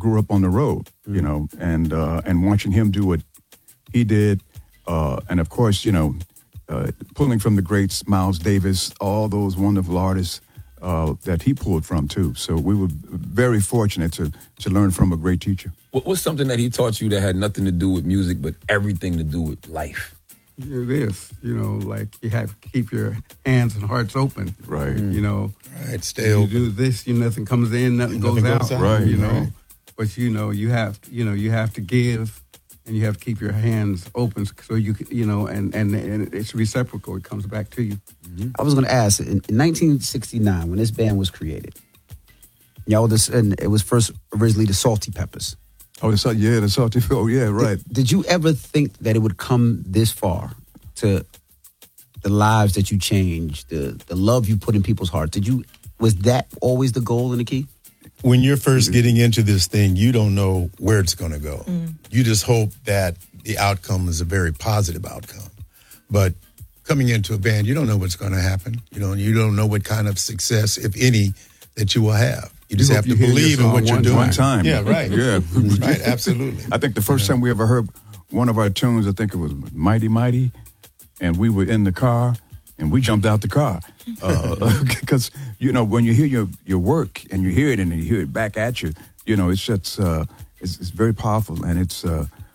grew up on the road, you know, and watching him do what he did, and of course, you know, pulling from the greats, Miles Davis, all those wonderful artists that he pulled from too. So we were very fortunate to learn from a great teacher. What's something that he taught you that had nothing to do with music, but everything to do with life? It is, you know, like you have to keep your hands and hearts open. Right. You know. Right, stay open. You do this, nothing comes in, nothing goes out. Right. You know. But you have to give, and you have to keep your hands open so you know, and it's reciprocal. It comes back to you. Mm-hmm. I was going to ask, in 1969, when this band was created, y'all, and it was first originally the Salty Peppers. Oh, the Salty. Oh, yeah, right. Did you ever think that it would come this far to the lives that you changed, the love you put in people's hearts? Was that always the goal and the key? When you're first getting into this thing, you don't know where it's going to go. You just hope that the outcome is a very positive outcome. But coming into a band, you don't know what's going to happen. You don't know what kind of success, if any, that you will have. You just have to believe in what you're doing. One time. Yeah, right. Yeah. Right, absolutely. I think the first time we ever heard one of our tunes, I think it was Mighty Mighty, and we were in the car, and we jumped out the car. Because, you know, when you hear your work, and you hear it, and you hear it back at you, you know, it's just, it's very powerful, and it's,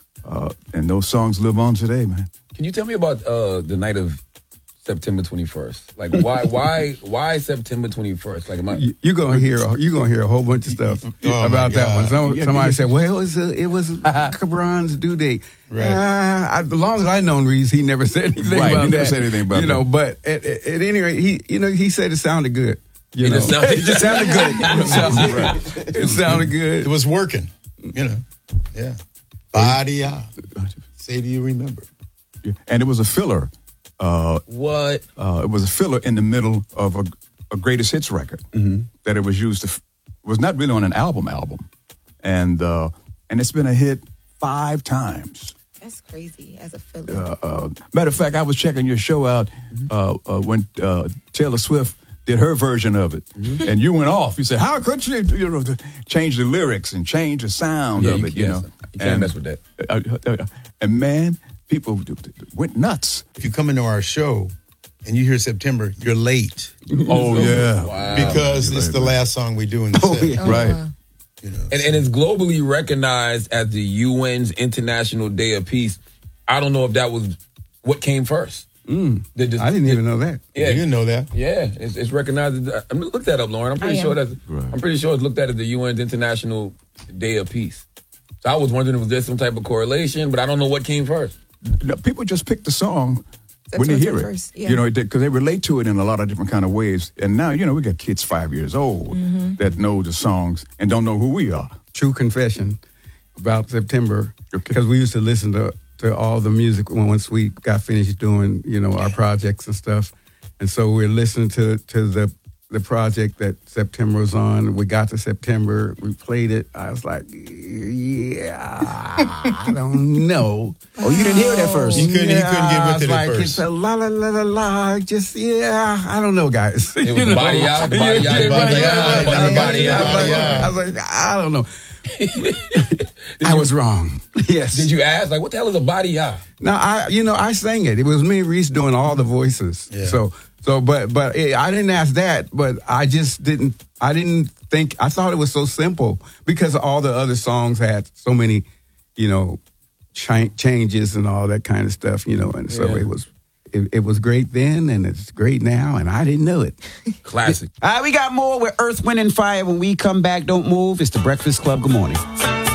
and those songs live on today, man. Can you tell me about the night of September 21st? Like, why September 21st? Like, you're gonna hear a whole bunch of stuff about that one. Somebody said, "Well, it was Cabron's due date." Right. As long as I know Reese, he never said anything about that. He never said anything about that. But at any rate, he said it sounded good. It just sounded good. It sounded good. It was working. You know. Yeah. Body. Say, do you remember? Yeah. And it was a filler. What? It was a filler in the middle of a greatest hits record that it was used to. Was not really on an album, and it's been a hit 5 times. That's crazy as a filler. Matter of fact, I was checking your show out when Taylor Swift did her version of it, and you went off. You said, "How could she, change the lyrics and change the sound of it?" You can't mess with that. And man, people went nuts. If you come into our show and you hear September, you're late. Oh yeah, wow. Because it's the last song we do in the set. Yeah. Right. You know, and it's globally recognized as the UN's International Day of Peace. I don't know if that was what came first. I didn't even know that. Yeah, you didn't know that. Yeah, it's recognized. Look that up, Lauren. I'm pretty sure it's looked at as the UN's International Day of Peace. So I was wondering if there's some type of correlation, but I don't know what came first. No, people just pick the song when they hear it. First, yeah. You know, because they relate to it in a lot of different kind of ways. And now, we got kids 5 years old that know the songs and don't know who we are. True confession about September, because we used to listen to all the music once we got finished doing, our projects and stuff. And so we're listening to the project that September was on. We got to September, we played it. I was like, I don't know. Oh, you didn't hear it at first. You couldn't get with it at first. It's a la la la la la. Just I don't know, guys. It was body out. I was like, I don't know. I was wrong. Yes. Did you ask, what the hell is a body out? No, I sang it. It was me and Reese doing all the voices. Yeah. So, but I didn't ask that. But I just didn't. I didn't think. I thought it was so simple because all the other songs had so many, changes and all that kind of stuff. And so it was great then, and it's great now, and I didn't know it. Classic. All right, we got more with Earth, Wind, and Fire. When we come back, don't move. It's the Breakfast Club. Good morning.